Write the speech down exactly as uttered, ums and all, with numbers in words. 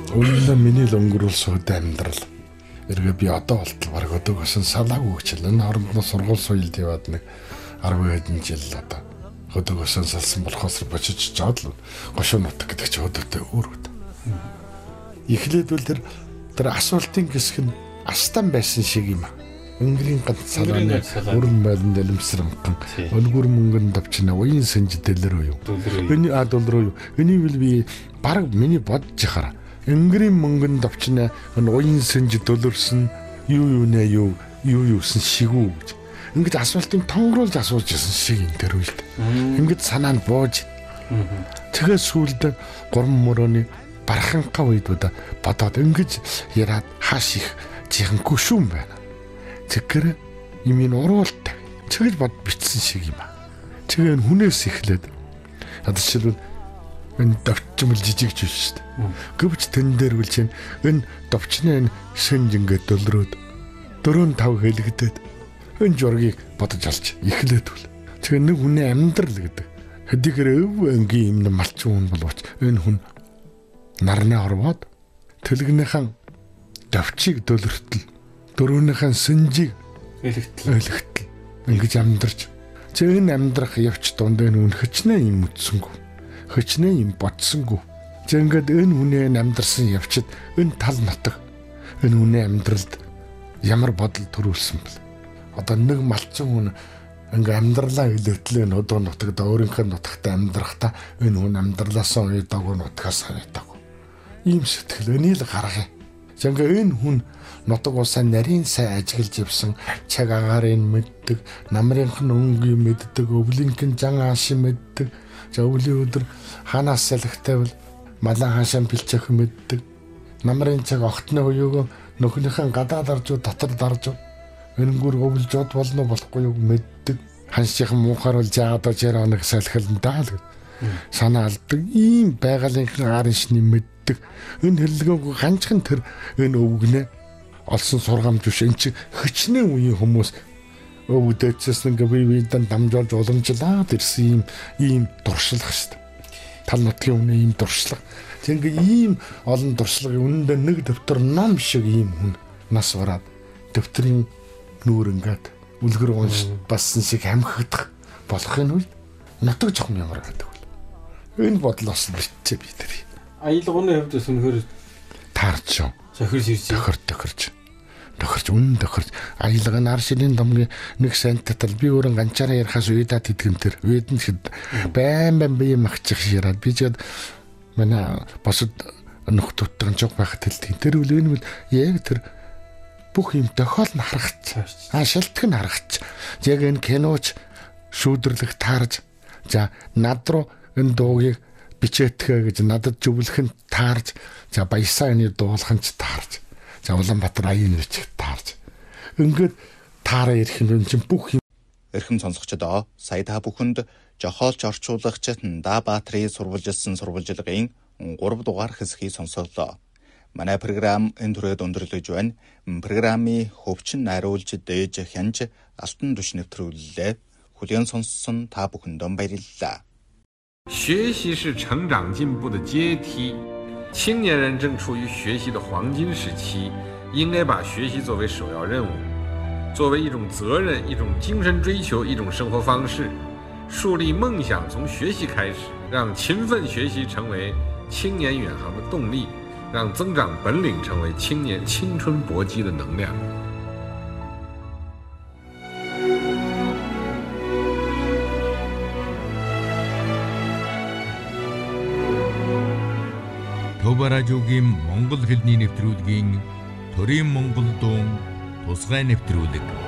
Өөрөлдөө миний л өнгөрүүлсэн үеийн амьдрал. Эргээ би одоо болтол баг өдөөгөөс нь салаагүй хичээл. Энэ хоорондоо сургууль соёлд яваад нэг арван хэдэн жил одоо өдөөгөөс нь салсан болохоос бочиж жаад л гошоо нутаг гэдэг чи өдөөтэй өөр үт. Эхлээд бол тэр тэр асуултын хэсэг нь астан байсан шиг юм. Өнгөрийн ганц салааны өрн байлан дэлмсрэмхэн өнгөр мөнгөнд давчна уян сэнж дэлэр юу. Эний адол руу юу. Эний will би баг миний бодож хараа. Өнгөрийн мөнгөнд давчна энэ уян сэнж дөлөрсөн юу юу нэ юу юу юусэн шигүү гэж. Ингээд асуултыг тонгруулж асууж ирсэн шиг энэ төр үйл. Ингээд санаанд бууж. Тэгээ сүулдэ гурван мөрөөний барханхаа үед бодоод ингэж яраад хааш их жихэнгүй шүүм байна. Тэгэр юм уруултай. Тэгж бод битсэн шиг юм аа. Тэгээ хүнээс эхлээд ядчилбал энэ довчмол жижигч шүү дээ. Гэвч тэн дээр үл чинь энэ довчны энэ шинж ингээд дөлрөөд дөрөв тав хэлэгдээд энэ жургийг бодож алж эхлээд үл. Тэгээ нэг хүний амьдрал гэдэг. Хэдийгээр өв ангийн юм малчин хүн боловч энэ хүн нарны орвоод төлгнийхэн довчийг дөлөртөл дөрөвнийхэн сэнжийг элэгтэл элэгтэл ингэж амьдарч зөв энэ амьдрах явц дунд энэ үн хөчнээ юм үтсэнгүү хөчнээ юм бодсонгүү зөв ингээд энэ хүний амьдарсан явцад энэ тал нутаг энэ хүний амьдралд ямар бодол төрүүлсэн бэл одоо нэг малчин хүн ингээ амьдралаа илэртлээ одоо нутагт өөрийнхөө нутагт амьдрахтаа энэ хүн амьдралаасаа уйдаагүй нутгаас харагдаагүй ийм сэтгэл энийг л гаргая. Зэнгээ энэ хүн нутаг усаа нарийн сайн ажиглаж явсан чаг агаарыг мэддэг, намрынхан өнгийг мэддэг, өвлийнхэн жан ааши мэддэг. За өвлийн өдөр ханаас салхитай бол малан хаашаа бэлчэх мэддэг. Намрын чаг огтны уюуг нөхнийхэн гадаа дарж дотор дарж энэнгүр өвлжод болно болохгүй юу мэддэг. Ханшийн муухаар бол жаагаад очоор оног салхилнаа л санаа алдаг. Ийм байгалийн арын шний мэддэг. Энэ хэллэгөө ганцхан тэр энэ өвгнээ олсон сургамж биш энэ чи хөчнээ үеийн хүмүүс өвдөцс ингээ бие биедэн дамжуулж уламжлаад ирсэн ийм ийм дуршлах шүү дээ. Тал нутгийн үнэ ийм дуршлах. Тэг ингээ ийм олон дуршлагын үнэндээ нэг дэвтэр ном шиг ийм хүн нас бараад дэвтрийн нүүр ингээд үлгэр унш бассан шиг хамхигдах болохын үед нутаг жоохон ямар гэдэг вэ? Энэ бодлоос битчээ би тэр. Аялгауны хувьд сүнхэр таарч шүү. Сохирж ирж тохир тохирч. Тохирч үнэн тохирч. Аялга нар шилийн домгийн нэг сайн татал би өөрөө ганчаараа ярихаас уйдаад идэгэн тэр. Уйдан хэд байн байн бие магчих шираад би жаад манай босод нөхдүүдтэй жог байхад хэлдэг. Тэр үл энэ үл яг тэр бүх юм тохиол нь харагч. Аа шалтгаан нь харагч. Яг энэ киноч шүүдэрлэх таарж за над руу энэ дуугийг бичээтгэе гэж надад зөвлөх нь таарж за баясаа энэ дуулах нь ч таарж за Улаанбаатар аян нэрч таарж ингээд таараа ирэх юм чинь бүх юм эрхэм сонсогчдоо сая та бүхэнд жохоолч орчуулагчид Даабаатрын сурвалжилсан сурвалжилгын гурав дугаар хэсгийг сонсолоо. Манай програм энэ түрээд өндөрлөж байна. Программын хөвчин найруулж дээж хянж алтан түш нэвтрүүллээ. Хүлээн сонссон та бүхэндээ баярлалаа. 学习是成长进步的阶梯，青年人正处于学习的黄金时期，应该把学习作为首要任务，作为一种责任、一种精神追求、一种生活方式，树立梦想从学习开始，让勤奋学习成为青年远航的动力，让增长本领成为青年青春搏击的能量。 Төбаражуугийн Монгол хэлний нэвтрүүлгийн төрийн монгол дуун тусгай нэвтрүүлэг